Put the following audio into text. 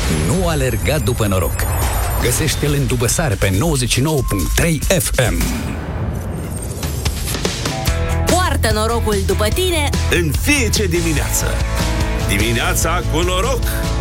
Nu alerga după noroc. Găsește-l în dubăsare pe 99.3 FM. Poartă norocul după tine în fiecare dimineață. Dimineața cu noroc